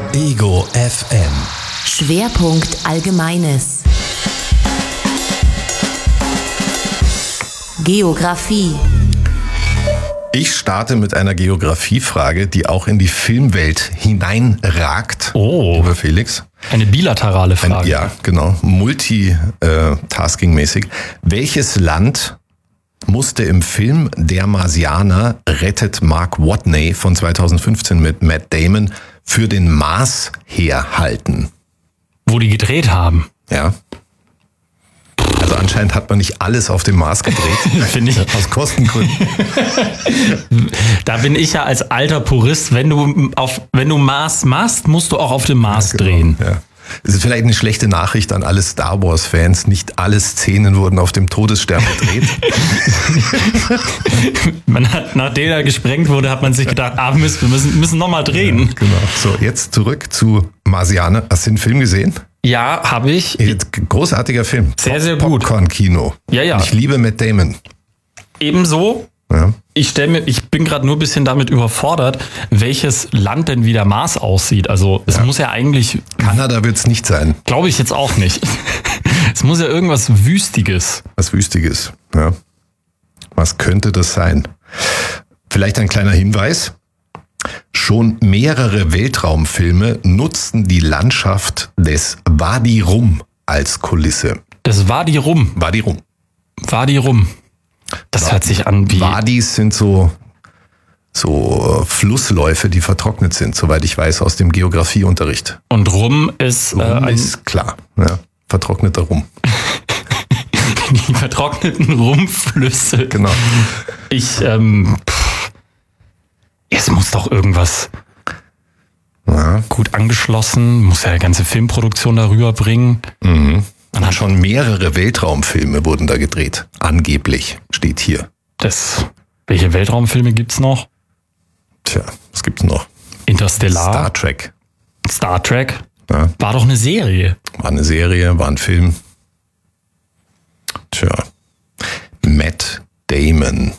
Ego FM. Schwerpunkt Allgemeines. Geografie. Ich starte mit einer Geografiefrage, die auch in die Filmwelt hineinragt. Oh. Lieber Felix. Eine bilaterale Frage. Ja, genau. Multitasking-mäßig. Welches Land musste im Film Der Marsianer rettet Mark Watney von 2015 mit Matt Damon für den Mars herhalten? Wo die gedreht haben. Ja. Also anscheinend hat man nicht alles auf dem Mars gedreht. Finde ich. Aus Kostengründen. Da bin ich ja als alter Purist, wenn du Mars machst, musst du auch auf dem Mars drehen. Ja. Es ist vielleicht eine schlechte Nachricht an alle Star Wars-Fans. Nicht alle Szenen wurden auf dem Todesstern gedreht. Man hat, nachdem er gesprengt wurde, hat man sich gedacht, wir müssen nochmal drehen. Ja, genau. So, jetzt zurück zu Marsianer. Hast du den Film gesehen? Ja, habe ich. Großartiger Film. Sehr, sehr gut. Popcorn-Kino. Ja, ja. Ich liebe Matt Damon. Ebenso. Ja. Ich bin gerade nur ein bisschen damit überfordert, welches Land denn wie der Mars aussieht. Also es muss ja eigentlich... Kanada wird es nicht sein. Glaube ich jetzt auch nicht. Es muss ja irgendwas Wüstiges. Was Wüstiges, ja. Was könnte das sein? Vielleicht ein kleiner Hinweis. Schon mehrere Weltraumfilme nutzten die Landschaft des Wadi Rum als Kulisse. Das Wadi Rum. Wadi Rum. Wadi Rum. Das hört sich an wie... Wadis sind so Flussläufe, die vertrocknet sind, soweit ich weiß, aus dem Geografieunterricht. Und Rum ist... Rum ist klar, ja, vertrockneter Rum. Die vertrockneten Rumflüsse. Genau. Es muss doch irgendwas Ja. gut angeschlossen, muss ja die ganze Filmproduktion darüber bringen. Mhm. Und schon mehrere Weltraumfilme wurden da gedreht. Angeblich steht hier. Welche Weltraumfilme gibt's noch? Tja, was gibt's noch? Interstellar. Star Trek. Star Trek. Ja. War doch eine Serie. War eine Serie, war ein Film. Tja. Matt Damon.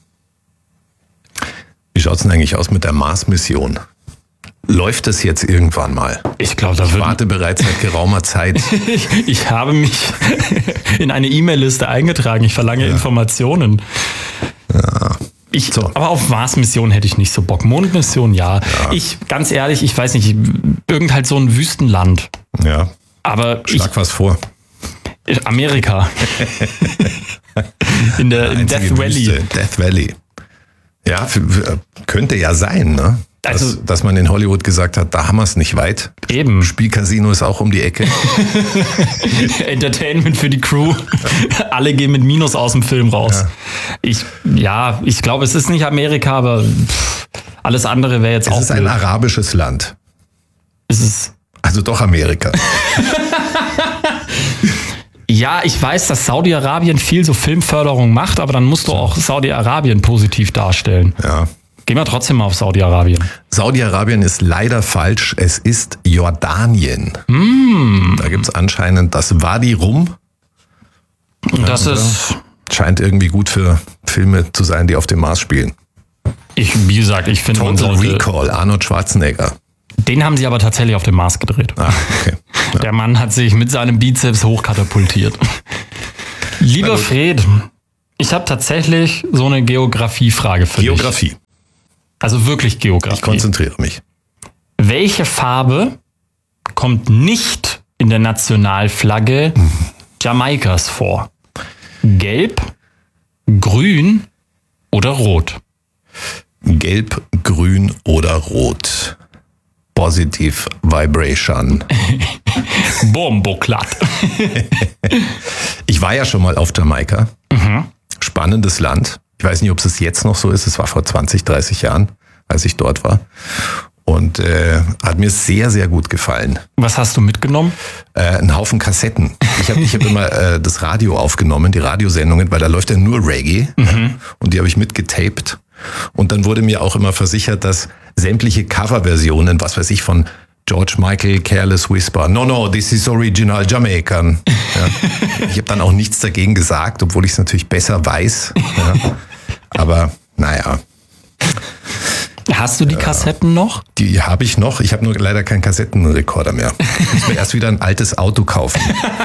Wie schaut's denn eigentlich aus mit der Mars-Mission? Läuft das jetzt irgendwann mal? Ich glaube, Ich warte bereits seit geraumer Zeit. Ich habe mich in eine E-Mail-Liste eingetragen. Ich verlange Informationen. Ja. Aber auf Mars-Mission hätte ich nicht so Bock. Mondmission, ja. Ganz ehrlich, ich weiß nicht, irgend halt so ein Wüstenland. Ja. Aber Schlag was vor. Amerika. Im Death Valley. Wüste, Death Valley. Ja, könnte ja sein, ne? Dass man in Hollywood gesagt hat, da haben wir es nicht weit. Eben. Spielcasino ist auch um die Ecke. Entertainment für die Crew. Alle gehen mit Minus aus dem Film raus. Ja. Ich glaube, es ist nicht Amerika, aber alles andere wäre jetzt auch. Es ist ein arabisches Land. Es ist. Also doch Amerika. Ja, ich weiß, dass Saudi-Arabien viel so Filmförderung macht, aber dann musst du auch Saudi-Arabien positiv darstellen. Ja. Gehen wir trotzdem mal auf Saudi-Arabien. Saudi-Arabien ist leider falsch. Es ist Jordanien. Da gibt's anscheinend das Wadi Rum. Das ist... Scheint irgendwie gut für Filme zu sein, die auf dem Mars spielen. Wie gesagt, ich finde, man Total sollte... Recall, Arnold Schwarzenegger. Den haben sie aber tatsächlich auf dem Mars gedreht. Ah, okay. Ja. Der Mann hat sich mit seinem Bizeps hochkatapultiert. Lieber Fred, ich habe tatsächlich so eine Geografiefrage für dich. Geografie. Also wirklich Geografie. Ich konzentriere mich. Welche Farbe kommt nicht in der Nationalflagge Jamaikas vor? Gelb, grün oder rot? Gelb, grün oder rot. Positive Vibration. Bomboklat. Ich war ja schon mal auf Jamaika. Spannendes Land. Ich weiß nicht, ob es jetzt noch so ist. Es war vor 20, 30 Jahren, als ich dort war. Und hat mir sehr, sehr gut gefallen. Was hast du mitgenommen? Ein Haufen Kassetten. Ich hab immer das Radio aufgenommen, die Radiosendungen, weil da läuft ja nur Reggae. Und die habe ich mitgetaped. Und dann wurde mir auch immer versichert, dass sämtliche Coverversionen, was weiß ich, von George Michael, Careless Whisper, no, this is original Jamaican. Ja. Ich habe dann auch nichts dagegen gesagt, obwohl ich es natürlich besser weiß. Ja. Aber naja. Hast du die Kassetten noch? Die habe ich noch. Ich habe nur leider keinen Kassettenrekorder mehr. Ich muss mir erst wieder ein altes Auto kaufen.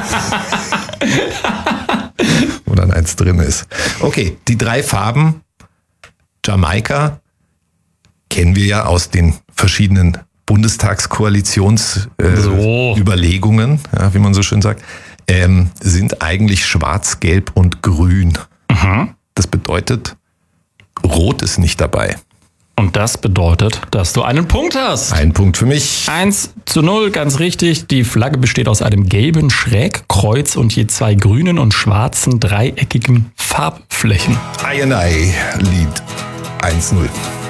Wo dann eins drin ist. Okay, die 3 Farben. Jamaika kennen wir ja aus den verschiedenen Bundestagskoalitionsüberlegungen, wie man so schön sagt, sind eigentlich schwarz, gelb und grün. Das bedeutet, rot ist nicht dabei. Und das bedeutet, dass du einen Punkt hast. Ein Punkt für mich. 1:0, ganz richtig. Die Flagge besteht aus einem gelben Schrägkreuz und je 2 grünen und schwarzen dreieckigen Farbflächen. INI Lead 1-0.